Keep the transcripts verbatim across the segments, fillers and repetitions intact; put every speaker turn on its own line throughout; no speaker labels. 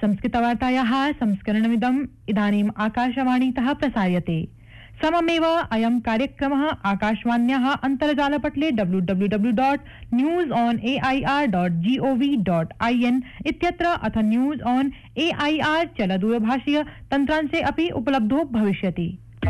संस्कृतवार्तायाः संस्करणमिदम् इदानीम् आकाशवाणीतः प्रसार्यते। सममेव अयं कार्यक्रमः आकाशवाण्याः अन्तर्जालपटले W W W dot news on A I are dot ji O V dot आई एन् इत्यत्र अथ न्यूज़ ऑन् ए आई आर् चलदूरभाषीय तन्त्रांशे अपि उपलब्धो भविष्यति।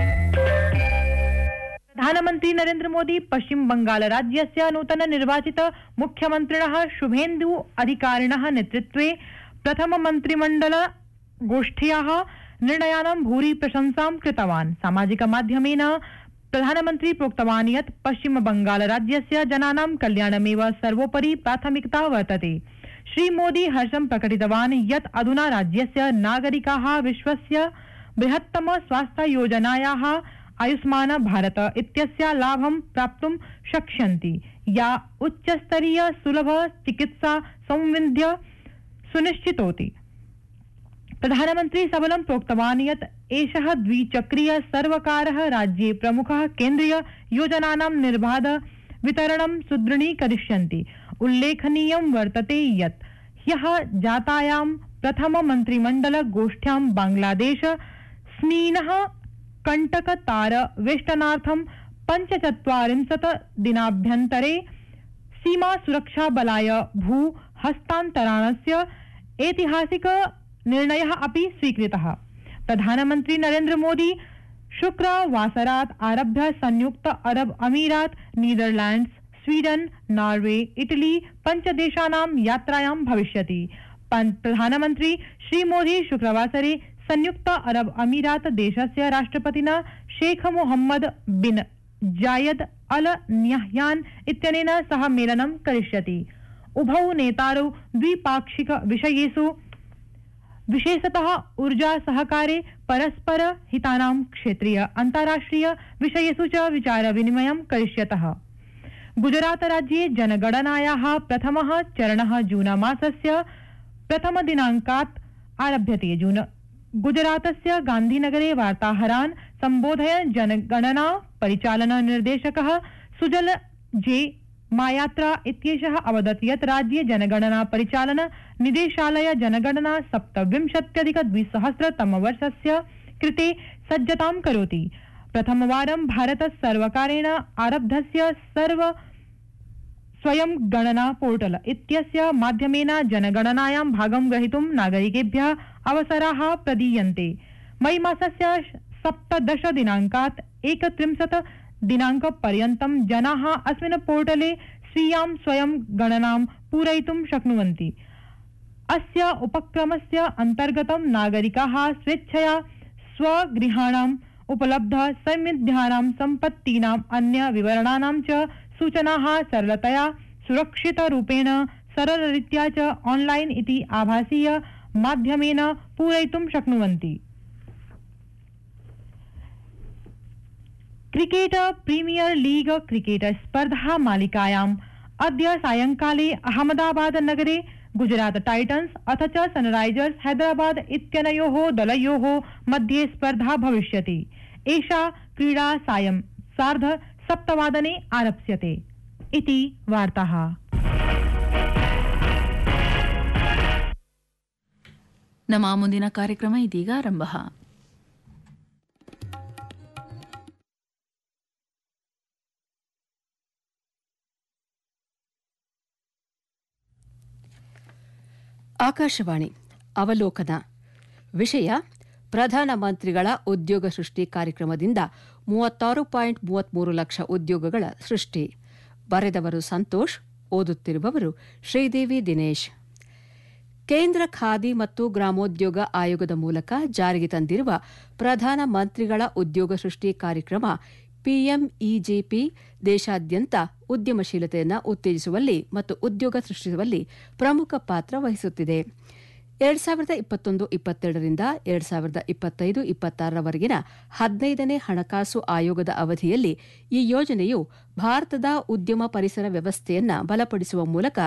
प्रधानमन्त्री नरेन्द्र मोदी पश्चिम बंगाल राज्यस्य नूतन निर्वाचित मुख्यमन्त्रिणः शुभेन्दु अधिकारिणः नेतृत्वे प्रथम मन्त्रिमण्डल गोष्ठ्याः निर्णयानां भूरि प्रशंसां कृतवान्। सामाजिक माध्यमेन प्रधानमन्त्री प्रोक्तवान् यत् पश्चिम बंगाल राज्यस्य जनानां कल्याणमेव सर्वोपरि प्राथमिकता वर्तते। श्रीमोदी हर्षं प्रकटितवान् यत् अधुना राज्यस्य नागरिकाः विश्वस्य बृहत्तम स्वास्थ्य योजनायाः आयुष्मान भारत इत्यस्य लाभं प्राप्तुं शक्ष्यन्ति, या उच्चस्तरीय सुलभ चिकित्सा सौविध्य सुनिश्चितोति। प्रधानमन्त्री सबलं प्रोक्तवान् यत् एषः द्विचक्रीय सर्वकारः राज्ये प्रमुखः केन्द्रीय योजनानां निर्बाध वितरणं सुदृढीकरिष्यन्ति। उल्लेखनीयं वर्तते यत् ह्यः जातायां प्रथम मन्त्रिमण्डल गोष्ठ्यां बांग्लादेश स्मीनः कण्टकतार वेष्टनार्थं पञ्चचत्वारिंशत् दिनाभ्यन्तरे सीमा सुरक्षा बलाय भू हस्तान्तरणस्य ऐतिहासिक निर्णयः अपि स्वीकृतः। प्रधानमन्त्री नरेन्द्र मोदी शुक्रवासरात् आरभ्य संयुक्त अरब अमीरात, नीदरलैंड्स, स्वीडन, नॉर्वे, इटली पञ्चदेशानां यात्रायां भविष्यति। प्रधानमन्त्री श्रीमोदी शुक्रवासरे संयुक्त अरब अमीरात देशस्य राष्ट्रपतिना शेख मोहम्मद बिन जायद अल न्याह्यान इत्यनेन सह मेलनं करिष्यति। उभौ नेतारौ द्विपाक्षिक विषयेषु विशेषतः ऊर्जा सहकारे, परस्पर हितानां क्षेत्रीय अन्ताराष्ट्रिय विषयेषु च विचार विनिमयं करिष्यतः। गुजरात राज्ये जनगणनायाः प्रथमः चरणः जून मासस्य प्रथम दिनाङ्कात् आरभ्यते। जून गुजरातस्य गान्धीनगरे वार्ताहरान् सम्बोधयन् जनगणना परिचालन निर्देशकः सुजल जे मायात्रा इत्येषः अवदत् यत् राज्ये जनगणना परिचालन निदेशालय जनगणना सप्तविंशत्यधिक द्विसहस्रतमवर्षस्य कृते सज्जतां करोति। प्रथमवारं भारत सर्वकारेण आरब्धस्य सर्व स्वयं गणना पोर्टल इत्यस्य माध्यमेन जनगणनायां भागं ग्रहीतुं नागरिकेभ्यः अवसराः प्रदीयन्ते। मई मासस्य सप्तदश दिनाङ्कात् एकत्रिंशत् दिनाङ्कपर्यन्तं जनाः अस्मिन् पोर्टले स्वीयां स्वयं गणनां पूरयितुं शक्नुवन्ति। अस्य उपक्रमस्य अन्तर्गतं नागरिकाः स्वेच्छया स्वगृहाणाम् उपलब्ध सैमिध्यानां सम्पत्तीनाम् अन्य विवरणानां च सूचनाः सरलतया सुरक्षितरूपेण सरलरीत्या च ऑनलाइन इति आभासीय माध्यमेन पूरयितुं शक्नुवन्ति। क्रिकेट प्रीमियर लीग क्रिकेट स्पर्धा मालिकायाम् अद्य सायंकाले अहमदाबाद नगरे गुजरात टाइटन्स अथ च सनराइजर्स हैदराबाद इत्यनयोः दलयोः मध्ये स्पर्धा भविष्यति। एषा क्रीडा सायं सार्ध सप्तवादने आरप्स्यते इति वार्ताः।
ನಮ್ಮ ಮುಂದಿನ ಕಾರ್ಯಕ್ರಮ ಇದೀಗ ಆರಂಭ.
ಆಕಾಶವಾಣಿ ಅವಲೋಕನ. ವಿಷಯ ಪ್ರಧಾನಮಂತ್ರಿಗಳ ಉದ್ಯೋಗ ಸೃಷ್ಟಿ ಕಾರ್ಯಕ್ರಮದಿಂದ ಮೂವತ್ತಾರು ಪಾಯಿಂಟ್ ಮೂವತ್ಮೂರು ಲಕ್ಷ ಉದ್ಯೋಗಗಳ ಸೃಷ್ಟಿ. ಬರೆದವರು ಸಂತೋಷ್, ಓದುತ್ತಿರುವವರು ಶ್ರೀದೇವಿ ದಿನೇಶ್. ಕೇಂದ್ರ ಖಾದಿ ಮತ್ತು ಗ್ರಾಮೋದ್ಯೋಗ ಆಯೋಗದ ಮೂಲಕ ಜಾರಿಗೆ ತಂದಿರುವ ಪ್ರಧಾನಮಂತ್ರಿಗಳ ಉದ್ಯೋಗ ಸೃಷ್ಟಿ ಕಾರ್ಯಕ್ರಮ ಪಿಎಂಇಜಿಪಿ ದೇಶಾದ್ಯಂತ ಉದ್ಯಮಶೀಲತೆಯನ್ನು ಉತ್ತೇಜಿಸುವಲ್ಲಿ ಮತ್ತು ಉದ್ಯೋಗ ಸೃಷ್ಟಿಸುವಲ್ಲಿ ಪ್ರಮುಖ ಪಾತ್ರ ವಹಿಸುತ್ತಿದೆ. ಎರಡು ಸಾವಿರದ ಇಪ್ಪತ್ತೊಂದು ಇಪ್ಪತ್ತೆರಡರಿಂದ ಎರಡು ಸಾವಿರದ ಇಪ್ಪತ್ತೈದು ಇಪ್ಪತ್ತಾರರವರೆಗಿನ ಹದಿನೈದನೇ ಹಣಕಾಸು ಆಯೋಗದ ಅವಧಿಯಲ್ಲಿ ಈ ಯೋಜನೆಯು ಭಾರತದ ಉದ್ಯಮ ಪರಿಸರ ವ್ಯವಸ್ಥೆಯನ್ನು ಬಲಪಡಿಸುವ ಮೂಲಕ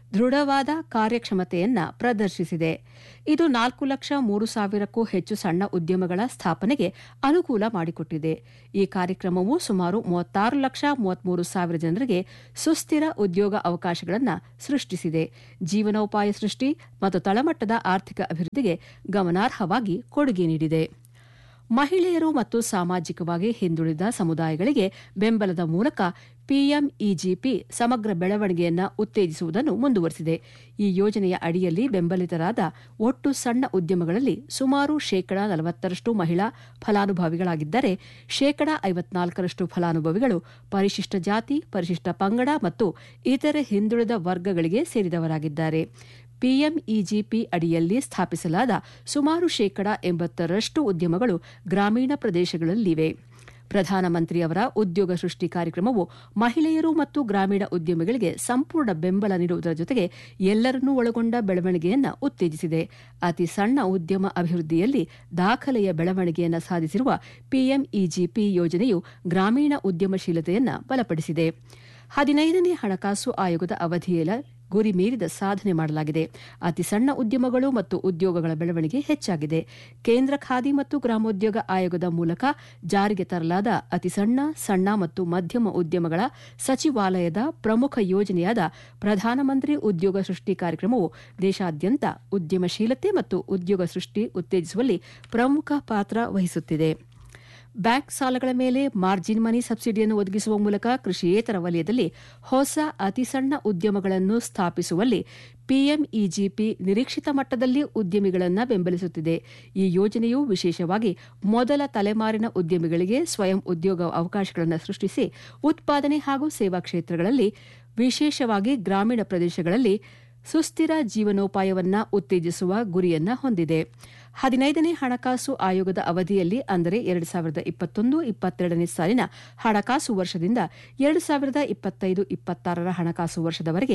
ದೃಢವಾದ ಕಾರ್ಯಕ್ಷಮತೆಯನ್ನ ಪ್ರದರ್ಶಿಸಿದೆ. ಇದು ನಾಲ್ಕು ಲಕ್ಷ ಮೂರು ಸಾವಿರಕ್ಕೂ ಹೆಚ್ಚು ಸಣ್ಣ ಉದ್ಯಮಗಳ ಸ್ಥಾಪನೆಗೆ ಅನುಕೂಲ ಮಾಡಿಕೊಟ್ಟಿದೆ. ಈ ಕಾರ್ಯಕ್ರಮವು ಸುಮಾರು ಮೂವತ್ತಾರು ಲಕ್ಷ ಮೂವತ್ಮೂರು ಸಾವಿರ ಜನರಿಗೆ ಸುಸ್ಥಿರ ಉದ್ಯೋಗ ಅವಕಾಶಗಳನ್ನು ಸೃಷ್ಟಿಸಿದೆ. ಜೀವನೋಪಾಯ ಸೃಷ್ಟಿ ಮತ್ತು ತಳಮಟ್ಟದ ಆರ್ಥಿಕ ಅಭಿವೃದ್ಧಿಗೆ ಗಮನಾರ್ಹವಾಗಿ ಕೊಡುಗೆ ನೀಡಿದೆ. ಮಹಿಳೆಯರು ಮತ್ತು ಸಾಮಾಜಿಕವಾಗಿ ಹಿಂದುಳಿದ ಸಮುದಾಯಗಳಿಗೆ ಬೆಂಬಲದ ಮೂಲಕ ಪಿಎಂಇಜಿಪಿ ಸಮಗ್ರ ಬೆಳವಣಿಗೆಯನ್ನು ಉತ್ತೇಜಿಸುವುದನ್ನು ಮುಂದುವರೆಸಿದೆ. ಈ ಯೋಜನೆಯ ಅಡಿಯಲ್ಲಿ ಬೆಂಬಲಿತರಾದ ಒಟ್ಟು ಸಣ್ಣ ಉದ್ಯಮಗಳಲ್ಲಿ ಸುಮಾರು ಶೇಕಡಾ ನಲವತ್ತರಷ್ಟು ಮಹಿಳಾ ಫಲಾನುಭವಿಗಳಾಗಿದ್ದರೆ ಶೇಕಡಾ ಐವತ್ನಾಲ್ಕರಷ್ಟು ಫಲಾನುಭವಿಗಳು ಪರಿಶಿಷ್ಟ ಜಾತಿ, ಪರಿಶಿಷ್ಟ ಪಂಗಡ ಮತ್ತು ಇತರೆ ಹಿಂದುಳಿದ ವರ್ಗಗಳಿಗೆ ಸೇರಿದವರಾಗಿದ್ದಾರೆ. ಪಿಎಂಇಜಿಪಿ ಅಡಿಯಲ್ಲಿ ಸ್ಥಾಪಿಸಲಾದ ಸುಮಾರು ಶೇಕಡಾ ಎಂಬತ್ತರಷ್ಟು ಉದ್ಯಮಗಳು ಗ್ರಾಮೀಣ ಪ್ರದೇಶಗಳಲ್ಲಿವೆ. ಪ್ರಧಾನಮಂತ್ರಿಯವರ ಉದ್ಯೋಗ ಸೃಷ್ಟಿ ಕಾರ್ಯಕ್ರಮವು ಮಹಿಳೆಯರು ಮತ್ತು ಗ್ರಾಮೀಣ ಉದ್ಯಮಿಗಳಿಗೆ ಸಂಪೂರ್ಣ ಬೆಂಬಲ ನೀಡುವುದರ ಜೊತೆಗೆ ಎಲ್ಲರನ್ನೂ ಒಳಗೊಂಡ ಬೆಳವಣಿಗೆಯನ್ನು ಉತ್ತೇಜಿಸಿದೆ. ಅತಿ ಸಣ್ಣ ಉದ್ಯಮ ಅಭಿವೃದ್ಧಿಯಲ್ಲಿ ದಾಖಲೆಯ ಬೆಳವಣಿಗೆಯನ್ನು ಸಾಧಿಸಿರುವ ಪಿಎಂಇಜಿಪಿ ಯೋಜನೆಯು ಗ್ರಾಮೀಣ ಉದ್ಯಮಶೀಲತೆಯನ್ನು ಬಲಪಡಿಸಿದೆ. ಹದಿನೈದನೇ ಹಣಕಾಸು ಆಯೋಗದ ಅವಧಿಯಲ್ಲಿ ಗುರಿ ಮೀರಿದ ಸಾಧನೆ ಮಾಡಲಾಗಿದೆ. ಅತಿ ಸಣ್ಣ ಉದ್ಯಮಗಳು ಮತ್ತು ಉದ್ಯೋಗಗಳ ಬೆಳವಣಿಗೆ ಹೆಚ್ಚಾಗಿದೆ. ಕೇಂದ್ರ ಖಾದಿ ಮತ್ತು ಗ್ರಾಮೋದ್ಯೋಗ ಆಯೋಗದ ಮೂಲಕ ಜಾರಿಗೆ ತರಲಾದ ಅತಿ ಸಣ್ಣ, ಸಣ್ಣ ಮತ್ತು ಮಧ್ಯಮ ಉದ್ಯಮಗಳ ಸಚಿವಾಲಯದ ಪ್ರಮುಖ ಯೋಜನೆಯಾದ ಪ್ರಧಾನಮಂತ್ರಿ ಉದ್ಯೋಗ ಸೃಷ್ಟಿ ಕಾರ್ಯಕ್ರಮವು ದೇಶಾದ್ಯಂತ ಉದ್ಯಮಶೀಲತೆ ಮತ್ತು ಉದ್ಯೋಗ ಸೃಷ್ಟಿ ಉತ್ತೇಜಿಸುವಲ್ಲಿ ಪ್ರಮುಖ ಪಾತ್ರ ವಹಿಸುತ್ತಿದೆ. ಬ್ಯಾಂಕ್ ಸಾಲಗಳ ಮೇಲೆ ಮಾರ್ಜಿನ್ ಮನಿ ಸಬ್ಸಿಡಿಯನ್ನು ಒದಗಿಸುವ ಮೂಲಕ ಕೃಷಿಯೇತರ ವಲಯದಲ್ಲಿ ಹೊಸ ಅತಿಸಣ್ಣ ಉದ್ಯಮಗಳನ್ನು ಸ್ಥಾಪಿಸುವಲ್ಲಿ ಪಿಎಂಇಜಿಪಿ ನಿರೀಕ್ಷಿತ ಮಟ್ಟದಲ್ಲಿ ಉದ್ಯಮಿಗಳನ್ನು ಬೆಂಬಲಿಸುತ್ತಿದೆ. ಈ ಯೋಜನೆಯು ವಿಶೇಷವಾಗಿ ಮೊದಲ ತಲೆಮಾರಿನ ಉದ್ಯಮಿಗಳಿಗೆ ಸ್ವಯಂ ಉದ್ಯೋಗ ಅವಕಾಶಗಳನ್ನು ಸೃಷ್ಟಿಸಿ ಉತ್ಪಾದನೆ ಹಾಗೂ ಸೇವಾ ಕ್ಷೇತ್ರಗಳಲ್ಲಿ, ವಿಶೇಷವಾಗಿ ಗ್ರಾಮೀಣ ಪ್ರದೇಶಗಳಲ್ಲಿ ಸುಸ್ಥಿರ ಜೀವನೋಪಾಯವನ್ನು ಉತ್ತೇಜಿಸುವ ಗುರಿಯನ್ನು ಹೊಂದಿದೆ. ಹದಿನೈದನೇ ಹಣಕಾಸು ಆಯೋಗದ ಅವಧಿಯಲ್ಲಿ ಅಂದರೆ ಎರಡು ಸಾವಿರದ ಇಪ್ಪತ್ತೊಂದು ಇಪ್ಪತ್ತೆರಡನೇ ಸಾಲಿನ ಹಣಕಾಸು ವರ್ಷದಿಂದ ಎರಡು ಸಾವಿರದ ಇಪ್ಪತ್ತೈದು ಇಪ್ಪತ್ತಾರರ ಹಣಕಾಸು ವರ್ಷದವರೆಗೆ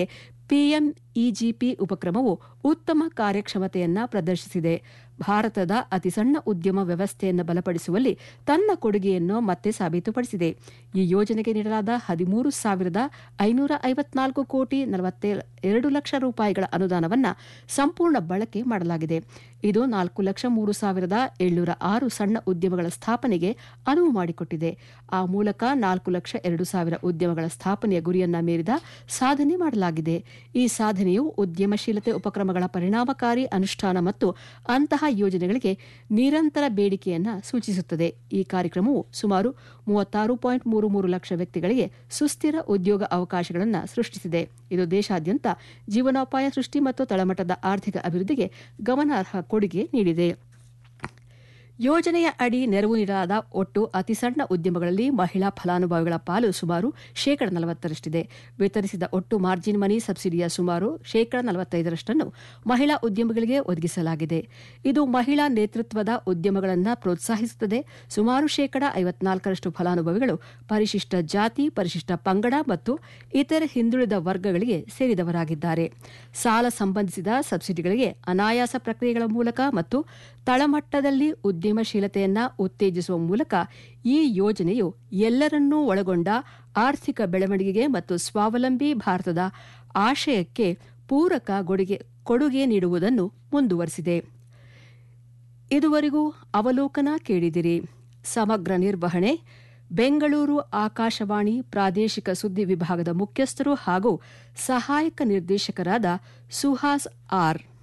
ಪಿಎಂಇಜಿಪಿ ಉಪಕ್ರಮವು ಉತ್ತಮ ಕಾರ್ಯಕ್ಷಮತೆಯನ್ನು ಪ್ರದರ್ಶಿಸಿದೆ. ಭಾರತದ ಅತಿಸಣ್ಣ ಉದ್ಯಮ ವ್ಯವಸ್ಥೆಯನ್ನು ಬಲಪಡಿಸುವಲ್ಲಿ ತನ್ನ ಕೊಡುಗೆಯನ್ನು ಮತ್ತೆ ಸಾಬೀತುಪಡಿಸಿದೆ. ಈ ಯೋಜನೆಗೆ ನೀಡಲಾದ ಹದಿಮೂರು ಸಾವಿರದ ಐನೂರ ಐವತ್ನಾಲ್ಕು ಕೋಟಿ ನಲವತ್ತೆರಡು ಲಕ್ಷ ರೂಪಾಯಿಗಳ ಅನುದಾನವನ್ನು ಸಂಪೂರ್ಣ ಬಳಕೆ ಮಾಡಲಾಗಿದೆ. ಇದು ನಾಲ್ಕು ಲಕ್ಷ ಮೂರು ಸಾವಿರದ ಏಳ್ನೂರ ಆರು ಸಣ್ಣ ಉದ್ಯಮಗಳ ಸ್ಥಾಪನೆಗೆ ಅನುವು ಮಾಡಿಕೊಟ್ಟಿದೆ. ಆ ಮೂಲಕ ನಾಲ್ಕು ಲಕ್ಷ ಎರಡು ಸಾವಿರ ಉದ್ಯಮಗಳ ಸ್ಥಾಪನೆಯ ಗುರಿಯನ್ನ ಮೀರಿದ ಸಾಧನೆ ಮಾಡಲಾಗಿದೆ. ಈ ಸಾಧನೆಯು ಉದ್ಯಮಶೀಲತೆ ಉಪಕ್ರಮಗಳ ಪರಿಣಾಮಕಾರಿ ಅನುಷ್ಠಾನ ಮತ್ತು ಅಂತಹ ಯೋಜನೆಗಳಿಗೆ ನಿರಂತರ ಬೇಡಿಕೆಯನ್ನು ಸೂಚಿಸುತ್ತದೆ. ಈ ಕಾರ್ಯಕ್ರಮವು ಸುಮಾರು ಮೂವತ್ತಾರು ಪಾಯಿಂಟ್ ಮೂರು ಮೂರು ಲಕ್ಷ ವ್ಯಕ್ತಿಗಳಿಗೆ ಸುಸ್ಥಿರ ಉದ್ಯೋಗ ಅವಕಾಶಗಳನ್ನು ಸೃಷ್ಟಿಸಿದೆ. ಇದು ದೇಶಾದ್ಯಂತ ಜೀವನೋಪಾಯ ಸೃಷ್ಟಿ ಮತ್ತು ತಳಮಟ್ಟದ ಆರ್ಥಿಕ ಅಭಿವೃದ್ಧಿಗೆ ಗಮನಾರ್ಹ ಕೊಡುಗೆ ನೀಡಿದೆ. ಯೋಜನೆಯ ಅಡಿ ನೆರವು ನೀಡಲಾದ ಒಟ್ಟು ಅತಿಸಣ್ಣ ಉದ್ಯಮಗಳಲ್ಲಿ ಮಹಿಳಾ ಫಲಾನುಭವಿಗಳ ಪಾಲು ಸುಮಾರು ಶೇಕಡ ನಲವತ್ತರಷ್ಟಿದೆ. ವಿತರಿಸಿದ ಒಟ್ಟು ಮಾರ್ಜಿನ್ ಮನಿ ಸಬ್ಸಿಡಿಯ ಸುಮಾರು ಶೇಕಡ ನಲವತ್ತೈದರಷ್ಟನ್ನು ಮಹಿಳಾ ಉದ್ಯಮಿಗಳಿಗೆ ಒದಗಿಸಲಾಗಿದೆ. ಇದು ಮಹಿಳಾ ನೇತೃತ್ವದ ಉದ್ಯಮಗಳನ್ನು ಪ್ರೋತ್ಸಾಹಿಸುತ್ತದೆ. ಸುಮಾರು ಶೇಕಡ ಐವತ್ನಾಲ್ಕರಷ್ಟು ಫಲಾನುಭವಿಗಳು ಪರಿಶಿಷ್ಟ ಜಾತಿ, ಪರಿಶಿಷ್ಟ ಪಂಗಡ ಮತ್ತು ಇತರೆ ಹಿಂದುಳಿದ ವರ್ಗಗಳಿಗೆ ಸೇರಿದವರಾಗಿದ್ದಾರೆ. ಸಾಲ ಸಂಬಂಧಿಸಿದ ಸಬ್ಸಿಡಿಗಳಿಗೆ ಅನಾಯಾಸ ಪ್ರಕ್ರಿಯೆಗಳ ಮೂಲಕ ಮತ್ತು ತಳಮಟ್ಟದಲ್ಲಿ ಉದ್ಯಮಶೀಲತೆಯನ್ನು ಉತ್ತೇಜಿಸುವ ಮೂಲಕ ಈ ಯೋಜನೆಯು ಎಲ್ಲರನ್ನೂ ಒಳಗೊಂಡ ಆರ್ಥಿಕ ಬೆಳವಣಿಗೆಗೆ ಮತ್ತು ಸ್ವಾವಲಂಬಿ ಭಾರತದ ಆಶಯಕ್ಕೆ ಪೂರಕ ಕೊಡುಗೆ ಕೊಡುಗೆ ನೀಡುವುದನ್ನು ಮುಂದುವರೆಸಿದೆ. ಇದುವರೆಗೂ ಅವಲೋಕನ ಕೇಳಿದಿರಿ. ಸಮಗ್ರ ನಿರ್ವಹಣೆ ಬೆಂಗಳೂರು ಆಕಾಶವಾಣಿ ಪ್ರಾದೇಶಿಕ ಸುದ್ದಿ ವಿಭಾಗದ ಮುಖ್ಯಸ್ಥರು ಹಾಗೂ ಸಹಾಯಕ ನಿರ್ದೇಶಕರಾದ ಸುಹಾಸ್ ಆರ್.